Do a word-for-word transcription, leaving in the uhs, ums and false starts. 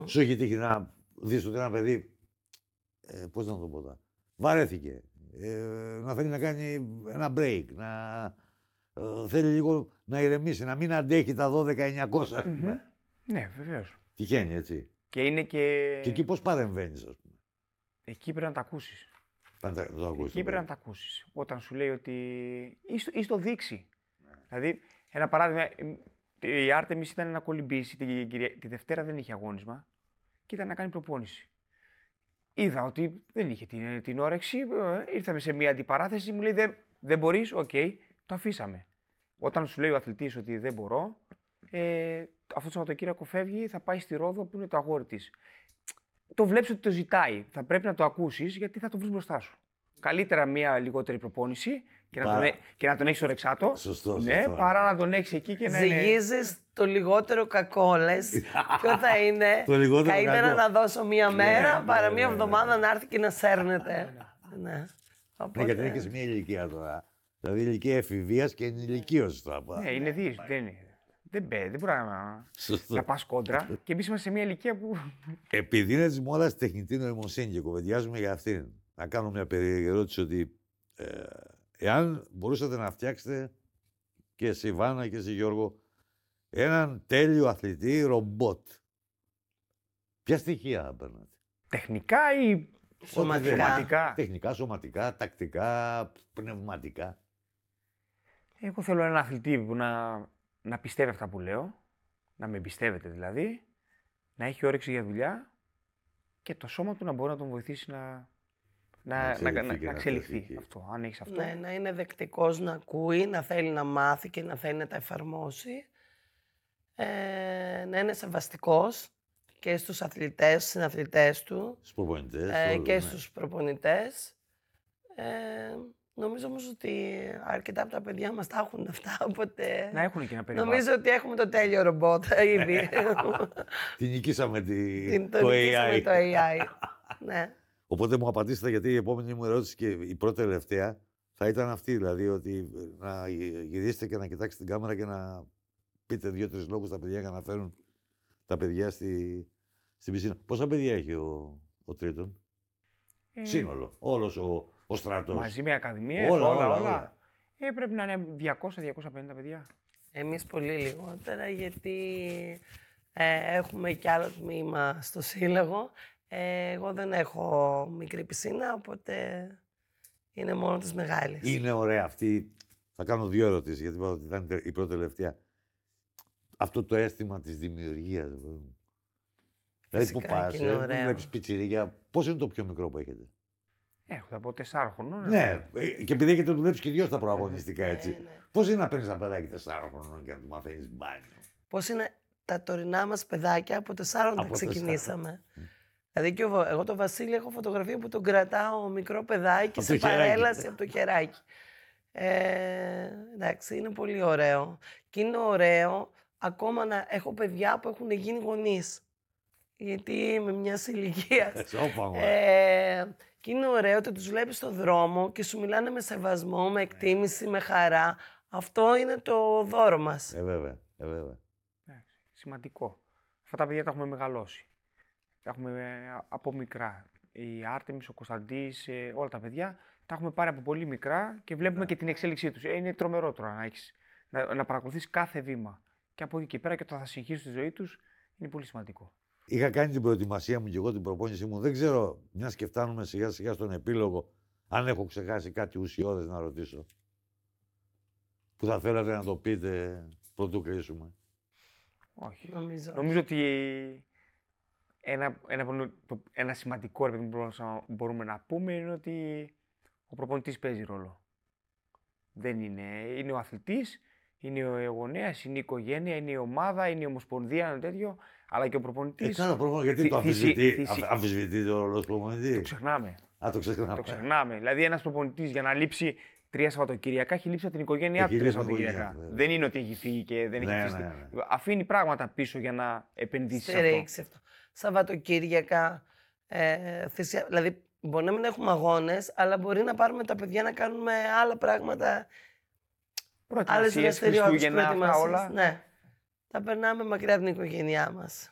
Σου έχει τύχει να δεις ότι ένα παιδί, ε, πώς να το πω τώρα, βαρέθηκε, ε, να θέλει να κάνει ένα break, να ε, θέλει λίγο να ηρεμήσει, να μην αντέχει τα δώδεκα εννιακόσια. Mm-hmm. Ναι, βεβαίως. Τυχαίνει, έτσι. Και είναι και... Και εκεί πώς παρεμβαίνεις, ας πούμε. Εκεί πρέπει να τα ακούσεις. Να τα, το ακούσεις, εκεί πρέπει να τα ακούσεις. Όταν σου λέει ότι... ή στο, ή στο δείξει. Ναι. Δηλαδή, ένα παράδειγμα, η Άρτεμις ήταν να κολυμπήσει, τη, τη, τη Δευτέρα δεν είχε αγώνισμα και ήταν να κάνει προπόνηση. Είδα ότι δεν είχε την, την όρεξη, ήρθαμε σε μια αντιπαράθεση, μου λέει δεν, δεν μπορείς, οκ, okay, το αφήσαμε. Όταν σου λέει ο αθλητής ότι δεν μπορώ, ε, αυτό το Σαββατοκύριακο φεύγει, θα πάει στη Ρόδο που είναι το αγόρι της. Το βλέπεις ότι το ζητάει, θα πρέπει να το ακούσεις γιατί θα το βρεις μπροστά σου. Καλύτερα μια λιγότερη προπόνηση και να, τον, και να τον έχεις ορεξάτο. Σωστό, ναι, σωστό. Παρά να τον έχεις εκεί και να είναι... Ζυγίζεις το λιγότερο κακό, λες. Ποιο θα είναι. Καλύτερα να δώσω μία μέρα yeah, παρά yeah, μία εβδομάδα yeah, yeah. να έρθει και να σέρνεται. ναι. Οπότε... ναι, γιατί είναι και σε μια ηλικία τώρα. Δηλαδή ηλικία εφηβείας και ενηλικίωσης τώρα. Ναι, είναι δύσκολο. Δεν, δεν, δεν μπορεί να, να πας κόντρα. Και εμείς είμαστε σε μια ηλικία που... Επειδή είναι της μόδας τεχνητή νοημοσύνη και κουβεντιάζουμε για αυτήν, να κάνω μια περίεργη ερώτηση ότι ε, εάν μπορούσατε να φτιάξετε και εσύ Βάνα και εσύ Γιώργο έναν τέλειο αθλητή ρομπότ, ποια στοιχεία θα παίρνατε? Τεχνικά ή σωματικά? σωματικά. Τεχνικά, σωματικά, τακτικά, πνευματικά. Εγώ θέλω έναν αθλητή που να, να πιστεύει αυτά που λέω, να με εμπιστεύεται δηλαδή, να έχει όρεξη για δουλειά και το σώμα του να μπορεί να τον βοηθήσει να, να, να, να, να, να εξελιχθεί. Αυτό, αν έχεις αυτό. Ναι, να είναι δεκτικός, να ακούει, να θέλει να μάθει και να θέλει να τα εφαρμόσει. Ε, να είναι σεβαστικός και στους αθλητές, στους συναθλητές του. Στους προπονητές. Ε, όλους, και ναι. στους προπονητές. Ε, νομίζω όμως ότι αρκετά από τα παιδιά μας τα έχουν αυτά, οπότε... Να έχουν και ένα περιβάλλον. Νομίζω ότι έχουμε το τέλειο ρομπότ ήδη. Την νικήσαμε τη... Την, το, το έι άι. το έι άι. ναι. Οπότε μου απαντήσετε, γιατί η επόμενη μου ερώτηση και η πρώτη τελευταία θα ήταν αυτή, δηλαδή ότι να γυρίσετε και να κοιτάξετε την κάμερα και να πείτε δύο-τρεις λόγους στα παιδιά για να φέρουν τα παιδιά στη, στην πισίνα. Πόσα παιδιά έχει ο, ο Τρίτον? Ε, Σύνολο, όλος ο, ο στρατός. Μαζί με ακαδημίες, όλα, όλα, όλα. όλα. όλα. Ε, πρέπει να είναι διακόσια με διακόσια πενήντα παιδιά. Εμείς πολύ λιγότερα, γιατί ε, έχουμε κι άλλο τμήμα στο σύλλογο. Ε, εγώ δεν έχω μικρή πισίνα, οπότε είναι μόνο τις μεγάλες. Είναι ωραία αυτή. Θα κάνω δύο ερωτήσεις, γιατί είπα ότι ήταν η πρώτη τελευταία. Αυτό το αίσθημα της δημιουργίας. Δηλαδή που πας, ε, που βλέπεις πιτσιρίκια, πώς είναι το πιο μικρό που έχετε? Έχω από τεσσάρων χρονών. Ναι, και επειδή έχετε δουλέψει και δυο στα προαγωνιστικά, έτσι. Ναι, ναι. Πώς είναι να παίρνεις ένα παιδάκι τεσσάρων χρονών και να του μαθαίνεις μπάνιο? Πώς είναι τα τωρινά μας παιδάκια, από τεσσάρων τα ξεκινήσαμε. Δηλαδή και εγώ το Βασίλη έχω φωτογραφία που τον κρατάω μικρό παιδάκι από σε παρέλαση από το χεράκι. Ε, εντάξει, είναι πολύ ωραίο. Και είναι ωραίο ακόμα να έχω παιδιά που έχουν γίνει γονείς. Γιατί είμαι μια ηλικία. ε, και είναι ωραίο ότι τους βλέπεις στον δρόμο και σου μιλάνε με σεβασμό, με εκτίμηση, με χαρά. Αυτό είναι το δώρο μας. Ε, βέβαια. Ε, βέβαια. Ε, σημαντικό. Αυτά τα παιδιά τα έχουμε μεγαλώσει. Τα έχουμε από μικρά. Η Άρτεμις, ο Κωνσταντής, όλα τα παιδιά τα έχουμε πάρει από πολύ μικρά και βλέπουμε yeah. και την εξέλιξή τους. Είναι τρομερό τώρα να, έχεις, να, να παρακολουθείς κάθε βήμα. Και από εκεί και πέρα και όταν θα συνεχίσουν τη ζωή τους είναι πολύ σημαντικό. Είχα κάνει την προετοιμασία μου και εγώ την προπόνησή μου. Δεν ξέρω, μιας και φτάνουμε σιγά σιγά στον επίλογο, αν έχω ξεχάσει κάτι ουσιώδες να ρωτήσω. Που θα θέλατε να το πείτε πρωτού κλείσουμε. Όχι. Νομίζω, Νομίζω ότι ένα, ένα, ένα σημαντικό ρε, που μπορούμε να πούμε είναι ότι ο προπονητής παίζει ρόλο. Δεν είναι, είναι ο αθλητής, είναι ο γονέας, είναι η οικογένεια, είναι η ομάδα, είναι η ομοσπονδία, ένα τέτοιο, αλλά και ο προπονητής. Ε, προπονητή, γιατί θυ, το αμφισβητεί, αμφισβητεί το ρόλο του προπονητή? Το ξεχνάμε. Α, το ξεχνάμε. Το ξεχνάμε. Δηλαδή ένας προπονητής για να λείψει τρία Σαββατοκύριακα έχει λείψει από την οικογένειά του τρία Σαββατοκύριακα. Δεν είναι ότι έχει φύγει και δεν ναι, έχει αφήσει. Ναι, ναι. Αφήνει πράγματα πίσω για να επενδύσει σε αυτό. Σαββατοκύριακα, ε, θυσια... δηλαδή μπορεί να μην έχουμε αγώνες, αλλά μπορεί να πάρουμε τα παιδιά να κάνουμε άλλα πράγματα. Άλλες δραστηριότητες, Χριστούγεννα, όλα. Ναι. Τα περνάμε μακριά από την οικογένειά μας.